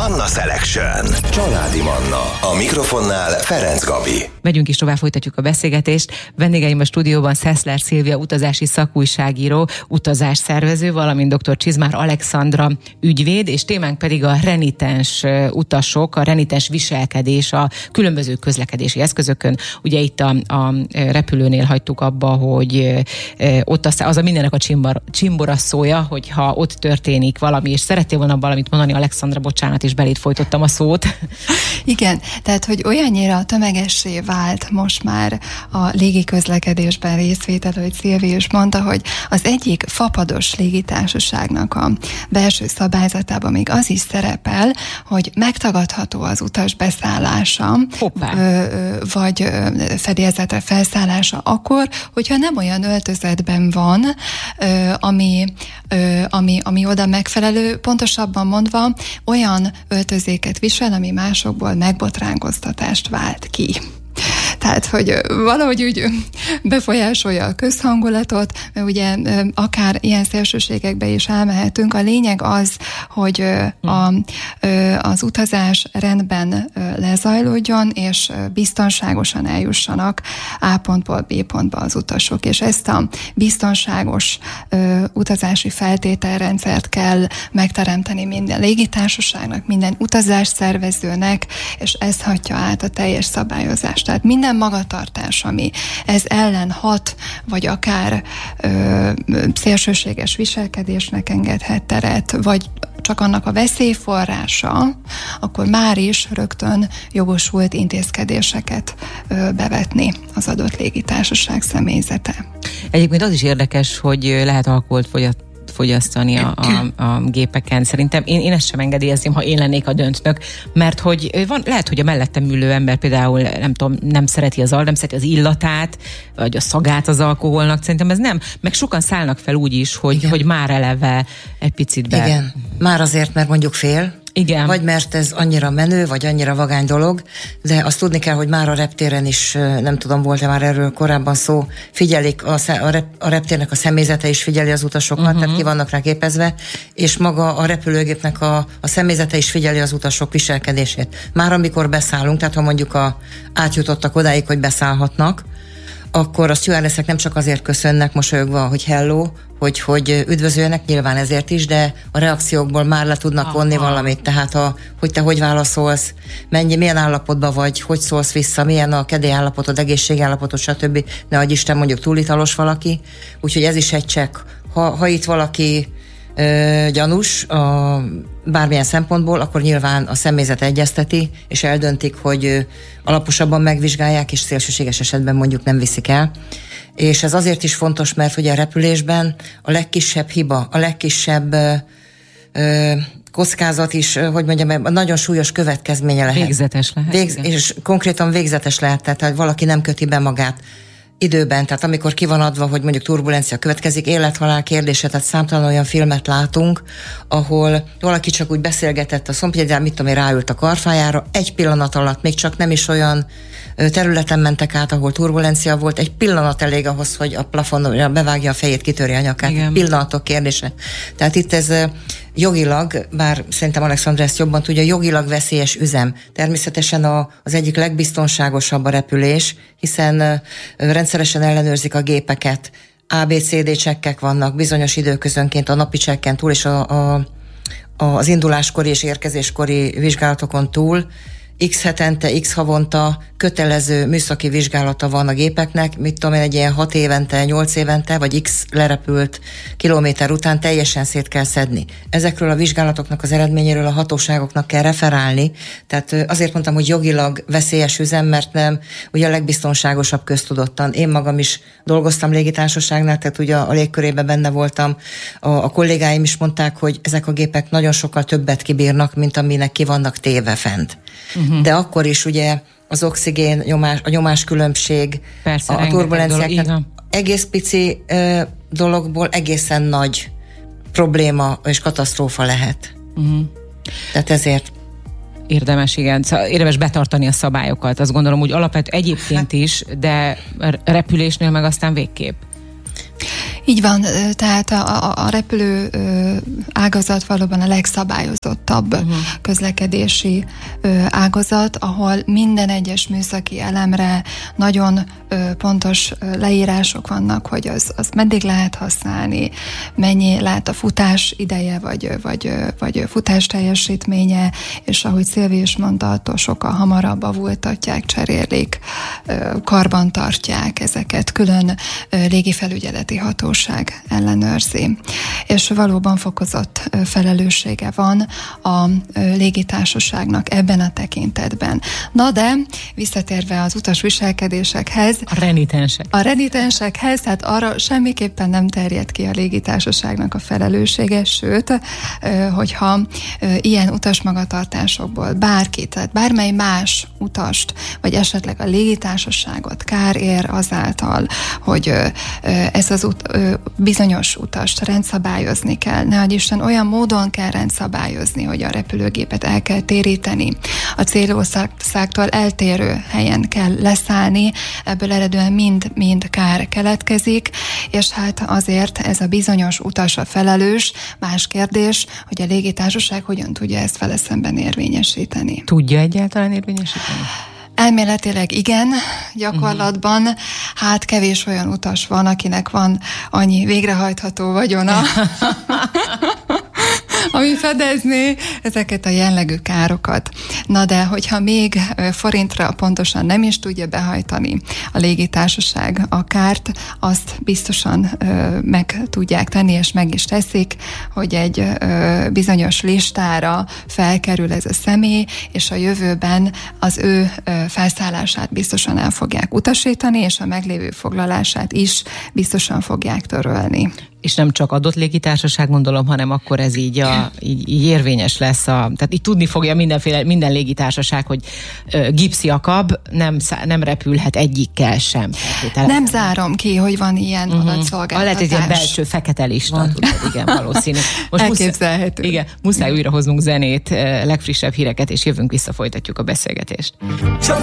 Manna Selection. Családi Manna. A mikrofonnál Ferenc Gabi. Megyünk is tovább, folytatjuk a beszélgetést. Vendégeim a stúdióban Szeszler Szilvia utazási szakújságíró, utazásszervező, valamint dr. Csizmár Alexandra ügyvéd, és témánk pedig a renitens utasok, a renitens viselkedés a különböző közlekedési eszközökön. Ugye itt a repülőnél hagytuk abba, hogy ott az a mindennek a csimborasszója, hogyha ott történik valami, és szerettél volna valamit mondani, Alexandra, bocsánat, és beléd folytottam a szót. Igen, tehát, hogy olyannyira tömegessé vált most már a légiközlekedésben részvétel, hogy Szilvi is mondta, hogy az egyik fapados légitársaságnak a belső szabályzatában még az is szerepel, hogy megtagadható az utas beszállása, vagy fedélzetre felszállása akkor, hogyha nem olyan öltözetben van, ami oda megfelelő, pontosabban mondva, olyan öltözéket visel, ami másokból megbotránkoztatást vált ki. Tehát, hogy valahogy úgy befolyásolja a közhangulatot, mert ugye akár ilyen szélsőségekbe is elmehetünk. A lényeg az, hogy az utazás rendben lezajlódjon, és biztonságosan eljussanak A pontból B pontba az utasok. És ezt a biztonságos utazási feltételrendszert kell megteremteni minden légitársaságnak, minden utazásszervezőnek, és ez hatja át a teljes szabályozást. Tehát minden magatartás, ami ez ellen hat, vagy akár szélsőséges viselkedésnek engedhet teret, vagy csak annak a veszélyforrása, akkor már is rögtön jogosult intézkedéseket bevetni az adott légitársaság személyzete. Egyébként az is érdekes, hogy lehet alkoholt fogyasztani a gépeken. Szerintem én ezt sem engedélyezném, ha én lennék a döntnök, mert hogy lehet, hogy a mellettem ülő ember például nem szereti nem szereti az illatát, vagy a szagát az alkoholnak. Szerintem ez nem. Meg sokan szállnak fel úgy is, hogy már eleve egy picit be. Igen, már azért, mert mondjuk fél. Igen. Vagy mert ez annyira menő, vagy annyira vagány dolog, de azt tudni kell, hogy már a reptéren is, nem tudom, volt-e már erről korábban szó, figyelik, a reptérnek a személyzete is figyeli az utasokat, tehát ki vannak rá képezve, és maga a repülőgépnek a személyzete is figyeli az utasok viselkedését. Már amikor beszállunk, tehát ha mondjuk átjutottak odáig, hogy beszállhatnak, akkor a stewardessek nem csak azért köszönnek mosolyogva, hogy hello, hogy üdvözöljenek, nyilván ezért is, de a reakciókból már le tudnak vonni valamit, tehát hogy te hogy válaszolsz, milyen állapotban vagy, hogy szólsz vissza, milyen a kedélyállapotod, egészségállapotod, stb. Ne adj Isten, mondjuk túlitalos valaki, úgyhogy ez is egy csekk. Ha itt valaki gyanús bármilyen szempontból, akkor nyilván a személyzet egyezteti, és eldöntik, hogy alaposabban megvizsgálják, és szélsőséges esetben mondjuk nem viszik el. És ez azért is fontos, mert ugye a repülésben a legkisebb hiba, a legkisebb kockázat is, hogy mondjam, nagyon súlyos következménye lehet. Végzetes lehet. És konkrétan végzetes lehet, tehát valaki nem köti be magát időben, tehát amikor ki van adva, hogy mondjuk turbulencia következik, élet-halál kérdése, tehát számtalan olyan filmet látunk, ahol valaki csak úgy beszélgetett a szomszédjával, mit tudom én, ráült a karfájára, egy pillanat alatt, még csak nem is olyan területen mentek át, ahol turbulencia volt, egy pillanat elég ahhoz, hogy a plafonon bevágja a fejét, kitörje a nyakát. Igen. Pillanatok kérdése. Tehát itt ez jogilag, bár szerintem Alexandra ezt jobban tudja, jogilag veszélyes üzem. Természetesen az egyik legbiztonságosabb a repülés, hiszen rendszeresen ellenőrzik a gépeket, ABCD csekkek vannak, bizonyos időközönként a napi csekken túl, és az induláskori és érkezéskori vizsgálatokon túl X hetente, X havonta kötelező műszaki vizsgálata van a gépeknek, mit tudom én, egy ilyen 6 évente, 8 évente, vagy X lerepült kilométer után teljesen szét kell szedni. Ezekről a vizsgálatoknak az eredményéről a hatóságoknak kell referálni, tehát azért mondtam, hogy jogilag veszélyes üzem, mert nem, ugye a legbiztonságosabb köztudottan. Én magam is dolgoztam légitársaságnál, tehát ugye a légkörében benne voltam. A kollégáim is mondták, hogy ezek a gépek nagyon sokkal többet kibírnak, mint aminek ki vannak téve fent. De akkor is ugye az oxigén, a nyomáskülönbség, a turbulenciák, egész pici dologból egészen nagy probléma és katasztrófa lehet. Tehát ezért érdemes, igen. Érdemes betartani a szabályokat. Azt gondolom, úgy alapvető egyébként is, de repülésnél meg aztán végképp. Így van, tehát a repülő ágazat valóban a legszabályozottabb közlekedési ágazat, ahol minden egyes műszaki elemre nagyon pontos leírások vannak, hogy az meddig lehet használni, mennyi lehet a futás ideje, vagy futás teljesítménye, és ahogy Szilvi is mondta, attól sokkal hamarabb avultatják, cserélik, karban tartják ezeket, külön légifelügyeleti hatóság ellenőrzi. És valóban fokozott felelőssége van a légitársaságnak ebben a tekintetben. Na de, visszatérve az utasviselkedésekhez, a renitensekhez, tehát arra semmiképpen nem terjed ki a légitársaságnak a felelőssége, sőt, hogyha ilyen utasmagatartásokból bárki, tehát bármely más utast, vagy esetleg a légitársaságot kár ér azáltal, hogy ez az bizonyos utast rendszabályozni kell. Nehogy Isten, olyan módon kell rendszabályozni, hogy a repülőgépet el kell téríteni. A célországtól eltérő helyen kell leszállni, ebből eredően mind kár keletkezik, és hát azért ez a bizonyos utas a felelős. Más kérdés, hogy a légitársaság hogyan tudja ezt vele szemben érvényesíteni. Tudja egyáltalán érvényesíteni? Elméletileg igen, gyakorlatban hát kevés olyan utas van, akinek van annyi végrehajtható vagyona, ami fedezné ezeket a jellegű károkat. Na de, hogyha még forintra pontosan nem is tudja behajtani a légitársaság a kárt, azt biztosan meg tudják tenni, és meg is teszik, hogy egy bizonyos listára felkerül ez a személy, és a jövőben az ő felszállását biztosan el fogják utasítani, és a meglévő foglalását is biztosan fogják törölni. És nem csak adott légitársaság, gondolom, hanem akkor ez így érvényes lesz. Tehát így tudni fogja minden légitársaság, hogy gipsziakab nem repülhet egyikkel sem. Nem zárom ki, hogy van ilyen adatszolgáltatás. Lehet, hogy ilyen belső fekete lista, tudod, igen, valószínű. Most elképzelhető. Muszáj újra hoznunk zenét, legfrissebb híreket, és jövünk vissza, folytatjuk a beszélgetést.